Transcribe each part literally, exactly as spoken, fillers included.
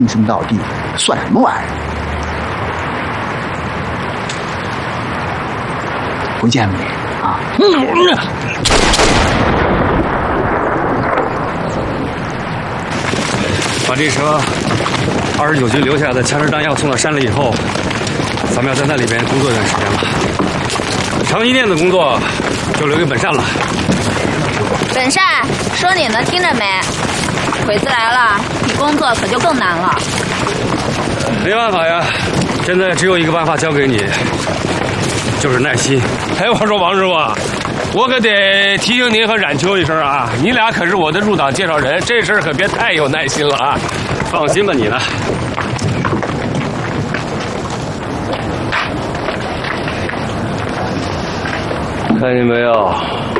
称兄道弟，算什么玩意儿？不见没啊？嗯。 把这车二十九军留下的枪支弹药送到山里以后，咱们要在那里边工作一段时间了。长一店的工作就留给本善了。 本善，说你呢，听着没？鬼子来了，你工作可就更难了。 没办法呀，现在只有一个办法交给你，就是耐心。 哎，我说王师傅，我可得提醒您和冉秋一声啊，你俩可是我的入党介绍人，这事儿可别太有耐心了啊。 放心吧，你呢？ 看见没有？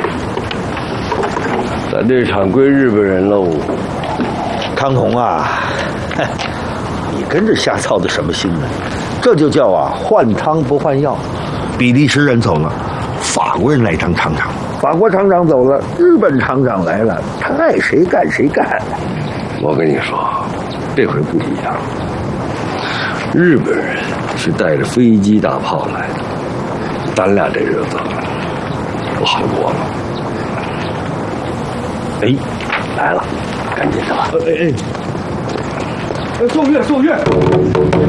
咱这场归日本人喽。 康红啊，你跟着瞎操的什么心呢？这就叫啊换汤不换药。 比利时人走了，法国人来当厂长。 法国厂长走了，日本厂长来了，他爱谁干谁干。 我跟你说，这回不一样。日本人是带着飞机大炮来的，咱俩这日子不好过了。哎，来了，赶紧的吧。 哎哎，奏乐奏乐。